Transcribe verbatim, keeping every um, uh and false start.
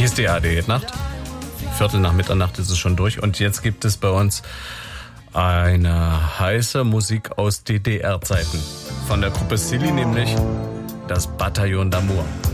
Hier ist die A R D-Nacht. Viertel nach Mitternacht ist es schon durch. Und jetzt gibt es bei uns eine heiße Musik aus D D R-Zeiten. Von der Gruppe Silly, nämlich das Bataillon d'Amour.